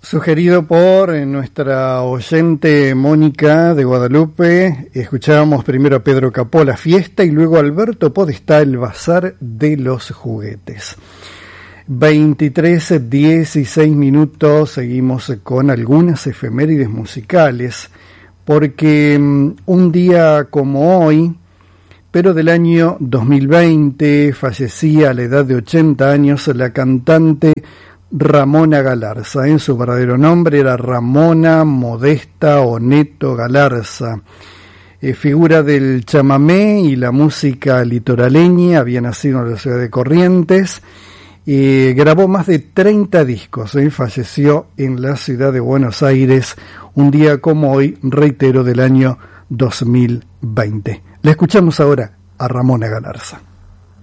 Sugerido por nuestra oyente Mónica de Guadalupe, escuchábamos primero a Pedro Capó, La Fiesta, y luego a Alberto Podestá, El Bazar de los Juguetes. 23:16, seguimos con algunas efemérides musicales, porque un día como hoy, pero del año 2020, fallecía a la edad de 80 años la cantante Ramona Galarza. En su verdadero nombre era Ramona Modesta Oneto Galarza. Figura del chamamé y la música litoraleña, había nacido en la ciudad de Corrientes, grabó más de 30 discos, falleció en la ciudad de Buenos Aires, un día como hoy, reitero, del año 2020. La escuchamos ahora a Ramona Galarza.